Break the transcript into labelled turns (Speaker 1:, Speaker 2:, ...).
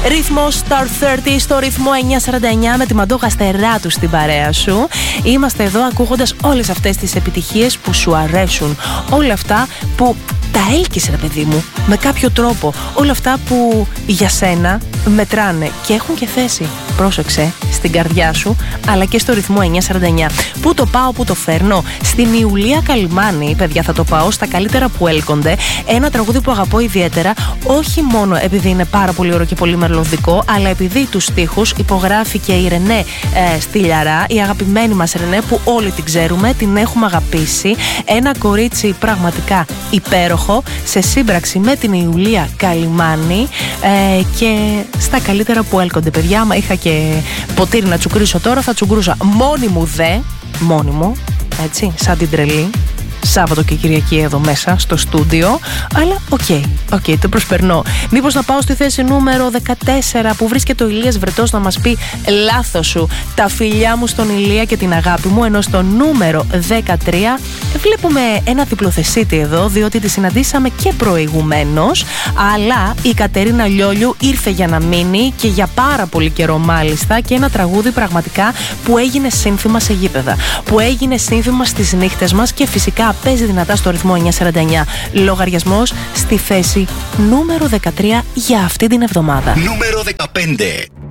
Speaker 1: Ρυθμός Star 30 στο ρυθμό 949 με τη Μαντόχα Στεράτου στην παρέα σου. Είμαστε εδώ ακούγοντας όλες αυτές τις επιτυχίες που σου αρέσουν. Όλα αυτά που τα έλκεις, ρε παιδί μου, με κάποιο τρόπο. Όλα αυτά που για σένα μετράνε και έχουν και θέση, πρόσεξε, στην καρδιά σου, αλλά και στο ρυθμό 949. Πού το πάω, πού το φέρνω? Στην Ιουλία Καλυμάνη, παιδιά, θα το πάω στα καλύτερα που έλκονται. Ένα τραγούδι που αγαπώ ιδιαίτερα, όχι μόνο επειδή είναι πάρα πολύ ωραίο και πολύ μελωδικό, αλλά επειδή τους στίχους υπογράφει και η Ρενέ Στυλιαρά, η αγαπημένη μας Ρενέ, που όλοι την ξέρουμε, την έχουμε αγαπήσει. Ένα κορίτσι πραγματικά υπέροχο, σε σύμπραξη με την Ιουλία Καλυμάνη, και στα καλύτερα που έλκονται, παιδιά. Άμα είχα και ποτήρι να τσουκρίσω τώρα, θα τσουκρούσα μόνη μου, έτσι, σαν την τρελή. Σάββατο και Κυριακή εδώ μέσα στο στούντιο. Αλλά οκ, το προσπερνώ. Μήπως να πάω στη θέση νούμερο 14 που βρίσκεται ο Ηλίας Βρετός να μας πει λάθος σου, τα φιλιά μου στον Ηλία και την αγάπη μου. Ενώ στο νούμερο 13 βλέπουμε ένα διπλοθεσίτη εδώ, διότι τη συναντήσαμε και προηγουμένως. Αλλά η Κατερίνα Λιόλιου ήρθε για να μείνει και για πάρα πολύ καιρό μάλιστα. Και ένα τραγούδι πραγματικά που έγινε σύνθημα σε γήπεδα, που έγινε σύνθημα στις νύχτες μας και φυσικά παίζει δυνατά στο ρυθμό 949. Λογαριασμός στη θέση νούμερο 13 για αυτή την εβδομάδα.
Speaker 2: Νούμερο 15.